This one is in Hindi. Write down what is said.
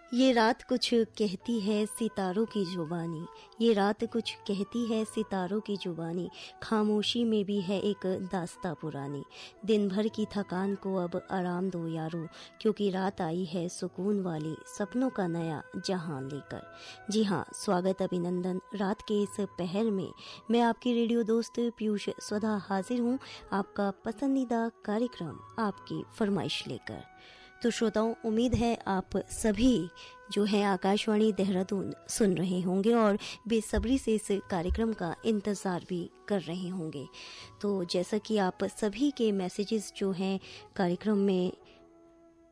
ये रात कुछ कहती है सितारों की जुबानी, ये रात कुछ कहती है सितारों की जुबानी, खामोशी में भी है एक दास्तां पुरानी। दिन भर की थकान को अब आराम दो यारो, क्योंकि रात आई है सुकून वाली, सपनों का नया जहान लेकर। जी हाँ, स्वागत अभिनंदन। रात के इस पहर में मैं आपकी रेडियो दोस्त पीयूष स्वधा हाजिर हूँ, आपका पसंदीदा कार्यक्रम आपकी फरमाइश लेकर। तो श्रोताओं, उम्मीद है आप सभी जो है आकाशवाणी देहरादून सुन रहे होंगे और बेसब्री से इस कार्यक्रम का इंतज़ार भी कर रहे होंगे। तो जैसा कि आप सभी के मैसेजेस जो हैं कार्यक्रम में